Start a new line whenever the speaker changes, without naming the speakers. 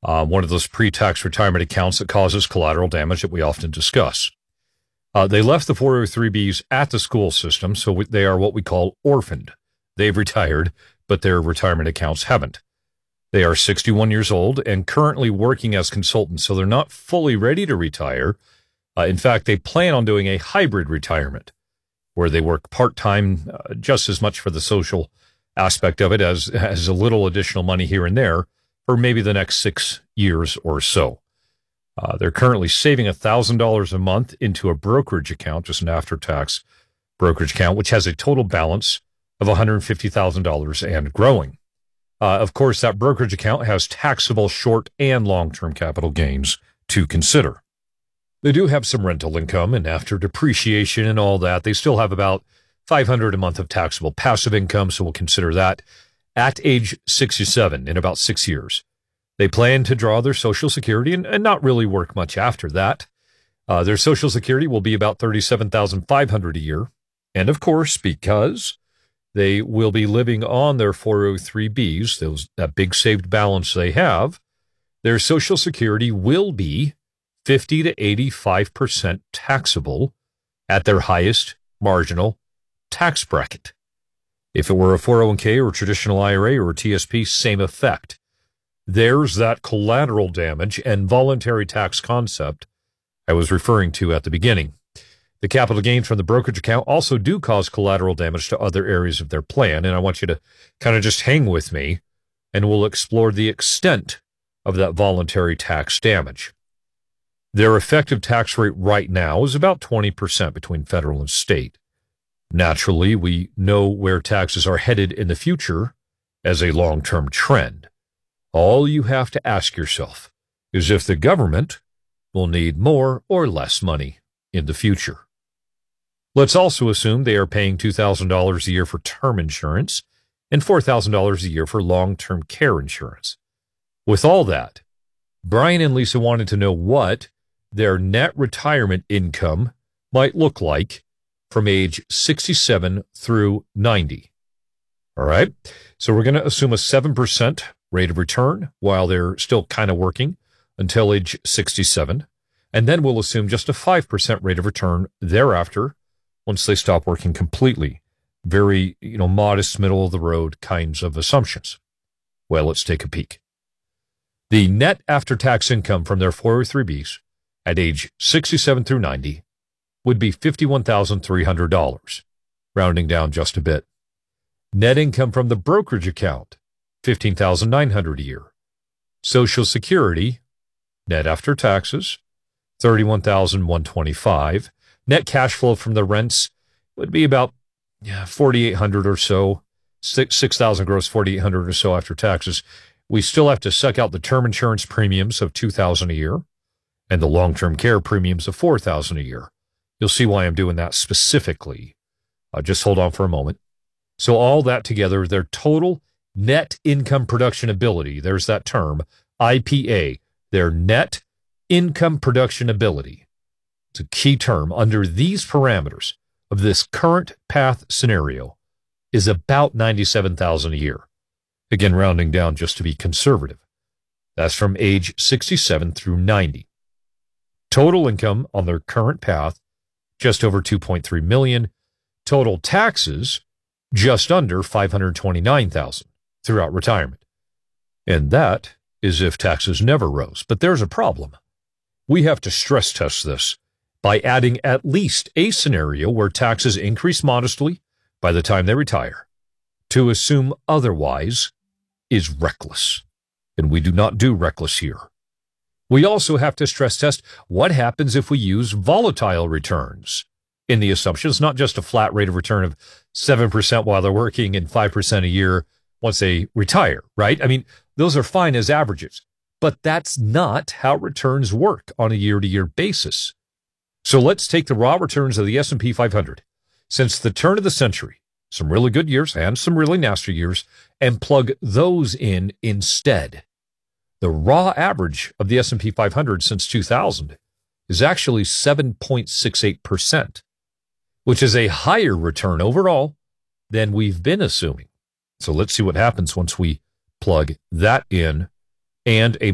one of those pre-tax retirement accounts that causes collateral damage that we often discuss. They left the 403Bs at the school system, so they are what we call orphaned. They've retired, but their retirement accounts haven't. They are 61 years old and currently working as consultants, so they're not fully ready to retire. In fact, they plan on doing a hybrid retirement where they work part-time, just as much for the social aspect of it as a little additional money here and there for maybe the next 6 years or so. They're currently saving $1,000 a month into a brokerage account, just an after-tax brokerage account, which has a total balance of $150,000 and growing. Of course, that brokerage account has taxable short and long-term capital gains to consider. They do have some rental income, and after depreciation and all that, they still have about $500 a month of taxable passive income, so we'll consider that at age 67 in about 6 years. They plan to draw their Social Security and not really work much after that. Their Social Security will be about $37,500 a year. And of course, because they will be living on their 403Bs, that big saved balance they have, their Social Security will be 50 to 85% taxable at their highest marginal tax bracket. If it were a 401k or a traditional IRA or a TSP, same effect. There's that collateral damage and voluntary tax concept I was referring to at the beginning. The capital gains from the brokerage account also do cause collateral damage to other areas of their plan, and I want you to kind of just hang with me, and we'll explore the extent of that voluntary tax damage. Their effective tax rate right now is about 20% between federal and state. Naturally, we know where taxes are headed in the future as a long-term trend. All you have to ask yourself is if the government will need more or less money in the future. Let's also assume they are paying $2,000 a year for term insurance and $4,000 a year for long-term care insurance. With all that, Brian and Lisa wanted to know what their net retirement income might look like from age 67 through 90. All right, so we're going to assume a 7% rate of return while they're still kind of working until age 67. And then we'll assume just a 5% rate of return thereafter once they stop working completely. Very, modest, middle of the road kinds of assumptions. Well, let's take a peek. The net after-tax income from their 403Bs at age 67 through 90 would be $51,300, rounding down just a bit. Net income from the brokerage account, $15,900 a year. Social Security, net after taxes, $31,125. Net cash flow from the rents would be about $4,800 or so, $6,000 gross, $4,800 or so after taxes. We still have to suck out the term insurance premiums of $2,000 a year and the long-term care premiums of $4,000 a year. You'll see why I'm doing that specifically. Just hold on for a moment. So all that together, their total net income production ability, there's that term, IPA, their net income production ability. It's a key term under these parameters of this current path scenario is about $97,000 a year. Again, rounding down just to be conservative. That's from age 67 through 90. Total income on their current path, just over $2.3 million. Total taxes, just under $529,000 throughout retirement. And that is if taxes never rose. But there's a problem. We have to stress test this by adding at least a scenario where taxes increase modestly by the time they retire. To assume otherwise is reckless. And we do not do reckless here. We also have to stress test what happens if we use volatile returns in the assumptions, not just a flat rate of return of 7% while they're working and 5% a year once they retire, right? I mean, those are fine as averages, but that's not how returns work on a year-to-year basis. So let's take the raw returns of the S&P 500 since the turn of the century, some really good years and some really nasty years, and plug those in instead. The raw average of the S&P 500 since 2000 is actually 7.68%, which is a higher return overall than we've been assuming. So let's see what happens once we plug that in and a